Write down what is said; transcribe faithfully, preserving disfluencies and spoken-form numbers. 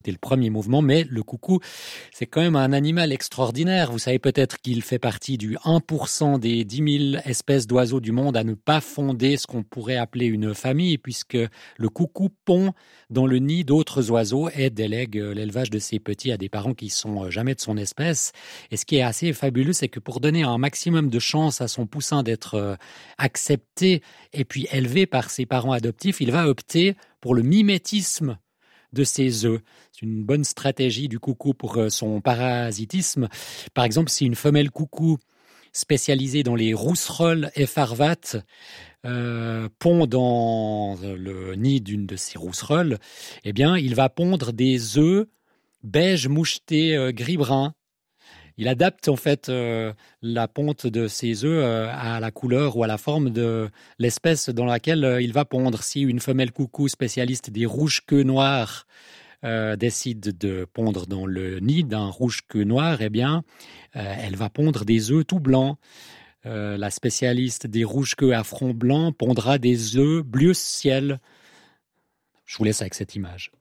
C'était le premier mouvement, mais le coucou, c'est quand même un animal extraordinaire. Vous savez peut-être qu'il fait partie du un pour cent des dix mille espèces d'oiseaux du monde à ne pas fonder ce qu'on pourrait appeler une famille, puisque le coucou pond dans le nid d'autres oiseaux et délègue l'élevage de ses petits à des parents qui sont jamais de son espèce. Et ce qui est assez fabuleux, c'est que pour donner un maximum de chance à son poussin d'être accepté et puis élevé par ses parents adoptifs, il va opter pour le mimétisme de ses œufs. C'est une bonne stratégie du coucou pour son parasitisme. Par exemple, si une femelle coucou spécialisée dans les rousserolles effarvates euh, pond dans le nid d'une de ces rousserolles, eh bien, il va pondre des œufs beige mouchetés euh, gris-brun. Il adapte en fait euh, la ponte de ses œufs euh, à la couleur ou à la forme de l'espèce dans laquelle euh, il va pondre. Si une femelle coucou spécialiste des rouges queues noires euh, décide de pondre dans le nid d'un rouge queue noire, eh bien, euh, elle va pondre des œufs tout blancs. Euh, la spécialiste des rouges queues à front blanc pondra des œufs bleu ciel. Je vous laisse avec cette image.